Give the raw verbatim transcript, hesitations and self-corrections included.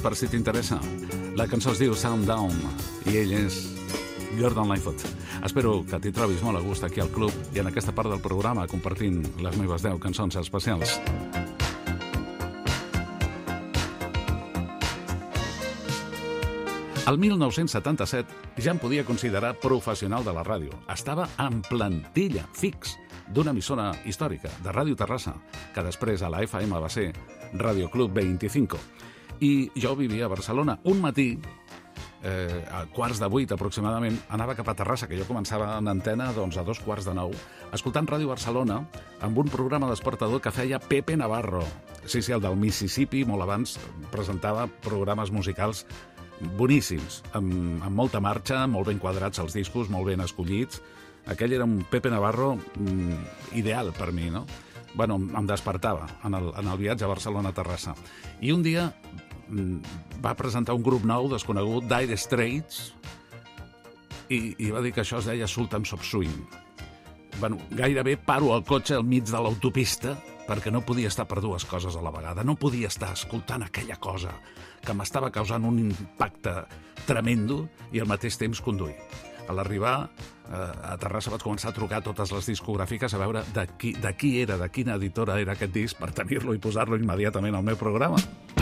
per si t'interessa. La cançó es diu Sound Down i ell és Gordon Lightfoot. Espero que t'hi trobis molt a gust aquí al club i en aquesta part del programa compartint les meves deu cançons especials. El mil nou-cents setanta-set ja em podia considerar professional de la ràdio. Estava en plantilla, fix, d'una emissora històrica, de Ràdio Terrassa, que després a la F M va ser Radio Club vint-i-cinc. I jo vivia a Barcelona. Un matí, eh, a quarts de vuit aproximadament, anava cap a Terrassa, que jo començava en antena doncs, a dos quarts de nou, escoltant Ràdio Barcelona amb un programa d'esportador que feia Pepe Navarro. Sí, sí, el del Mississippi, molt abans, presentava programes musicals boníssims, amb, amb molta marxa, molt ben quadrats els discos, molt ben escollits. Aquell era un Pepe Navarro mm, ideal per mi, no? Bueno, em despertava en el, en el viatge a Barcelona-Terrassa. I un dia mm, va presentar un grup nou desconegut, Dire Straits, i, i va dir que això es deia Sultans of Swing. Bueno, gairebé paro el cotxe al mig de l'autopista perquè no podia estar per dues coses a la vegada. No podia estar escoltant aquella cosa que m'estava causant un impacte tremendo i al mateix temps conduir. A l'arribar eh, a Terrassa vaig començar a trucar a totes les discogràfiques a veure de qui, de qui era, de quina editora era aquest disc per tenir-lo i posar-lo immediatament al meu programa.